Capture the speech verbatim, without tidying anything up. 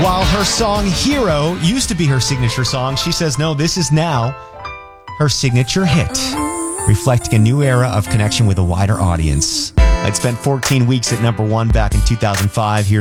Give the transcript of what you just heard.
While her song Hero used to be her signature song, she says, no, this is now her signature hit, reflecting a new era of connection with a wider audience. It spent fourteen weeks at number one back in two thousand five. Here's